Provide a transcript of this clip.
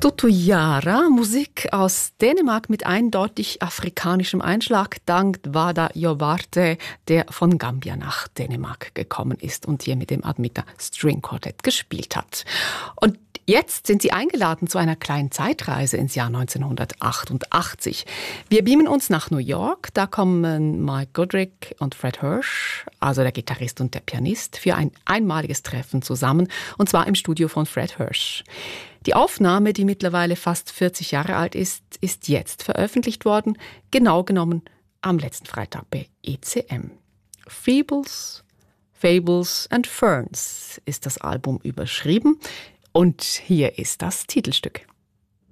Tutujara, Musik aus Dänemark mit eindeutig afrikanischem Einschlag, dank Wada Jowarte, der von Gambia nach Dänemark gekommen ist und hier mit dem Admira String Quartet gespielt hat. Und jetzt sind Sie eingeladen zu einer kleinen Zeitreise ins Jahr 1988. Wir beamen uns nach New York. Da kommen Mike Goodrick und Fred Hirsch, also der Gitarrist und der Pianist, für ein einmaliges Treffen zusammen, und zwar im Studio von Fred Hirsch. Die Aufnahme, die mittlerweile fast 40 Jahre alt ist, ist jetzt veröffentlicht worden, genau genommen am letzten Freitag bei ECM. Feebles, Fables and Ferns ist das Album überschrieben. Und hier ist das Titelstück.